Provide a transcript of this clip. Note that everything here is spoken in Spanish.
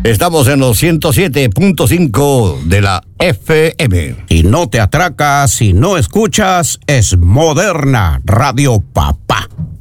Estamos en los 107.5 de la FM. Y no te atracas si no escuchas, es Moderna Radio Papá.